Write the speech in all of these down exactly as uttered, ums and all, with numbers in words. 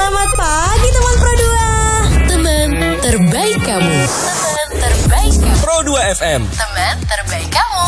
Selamat pagi teman Pro dua. Teman terbaik kamu. Teman terbaik kamu. Pro dua F M. Teman terbaik kamu.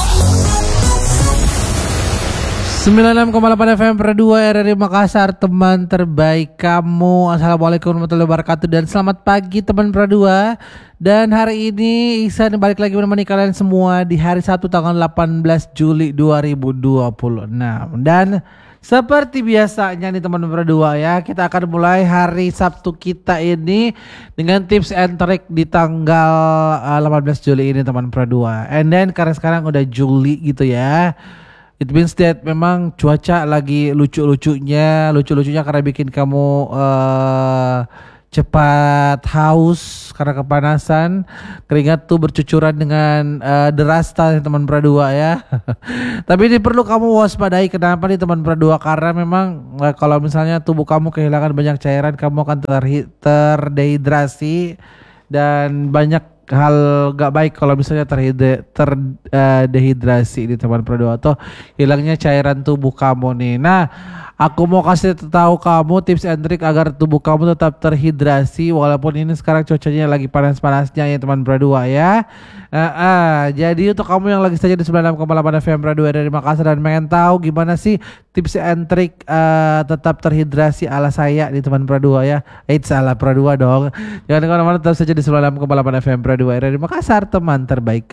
sembilan puluh enam koma delapan F M Pro dua R R I Makassar, teman terbaik kamu. Assalamualaikum warahmatullahi wabarakatuh dan selamat pagi teman Pro dua. Dan hari ini Ihsan balik lagi menemani kalian semua di hari Sabtu tanggal delapan belas Juli dua ribu dua puluh enam. Dan seperti biasanya nih teman Pro dua ya, kita akan mulai hari Sabtu kita ini dengan tips and trick di tanggal uh, delapan belas Juli ini teman Pro dua. And then karena sekarang udah Juli gitu ya, it means that memang cuaca lagi lucu-lucunya, lucu-lucunya karena bikin kamu uh, cepat haus karena kepanasan, keringat tuh bercucuran dengan uh, derasta teman Pro dua ya. Tapi ini perlu kamu waspadai. Kenapa nih teman Pro dua? Karena memang uh, kalau misalnya tubuh kamu kehilangan banyak cairan, kamu akan terhi- terdehidrasi dan banyak hal gak baik kalau misalnya terdehidrasi ter, uh, dehidrasi di teman Pro dua atau hilangnya cairan tubuh kamu nih. Nah, aku mau kasih tahu kamu tips and trick agar tubuh kamu tetap terhidrasi walaupun ini sekarang cuacanya lagi panas-panasnya ya teman Pro dua ya. Uh, uh, jadi untuk kamu yang lagi saja di sembilan puluh enam koma delapan F M Pro dua dari Makassar dan pengen tahu gimana sih tips and trick uh, tetap terhidrasi ala saya di teman Pro dua ya. Eh salah Pro dua dong. Jangan kemana-mana, tetap saja di sembilan puluh enam koma delapan F M Pro dua dari Makassar, teman terbaik.